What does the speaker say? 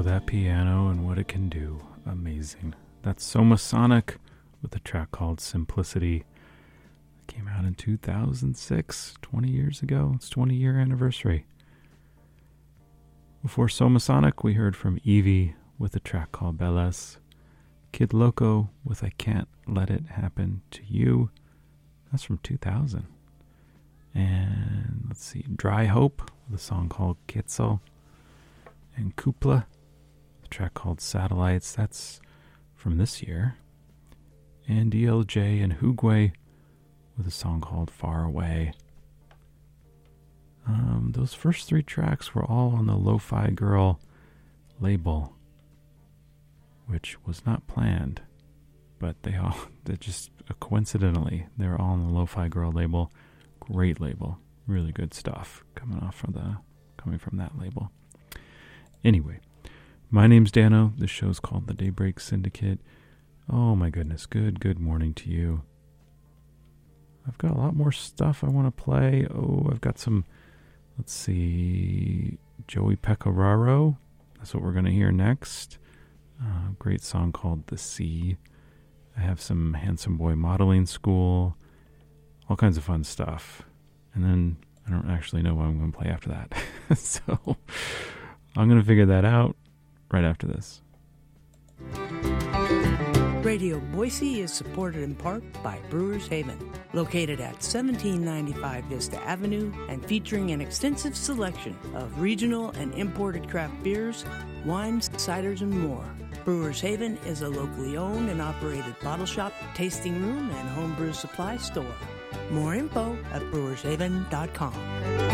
that piano and what it can do. Amazing. That's Soma Sonic with a track called Simplicity. It came out in 2006, 20 years ago. It's 20-year anniversary. Before Soma Sonic, we heard from Evie with a track called Bellas. Kid Loco with I Can't Let It Happen to You. That's from 2000. And let's see, Dry Hope with a song called Quetzal. And Kupla, a track called Satellites. That's from this year. And DLJ and Hugwe with a song called Far Away. Those first three tracks were all on the Lo-Fi Girl label, which was not planned, but they're just coincidentally, they're all on the Lo-Fi Girl label. Great label, really good stuff coming from that label. Anyway, my name's Dano. This show's called The Daybreak Syndicate. Oh my goodness, good morning to you. I've got a lot more stuff I want to play. I've got some, let's see, Joey Pecoraro. That's what we're going to hear next. Great song called The Sea. I have some Handsome Boy Modeling School. All kinds of fun stuff. And then I don't actually know what I'm going to play after that. So I'm going to figure that out right after this. Radio Boise is supported in part by Brewers Haven, located at 1795 Vista Avenue and featuring an extensive selection of regional and imported craft beers, wines, ciders, and more. Brewers Haven is a locally owned and operated bottle shop, tasting room, and homebrew supply store. More info at brewershaven.com.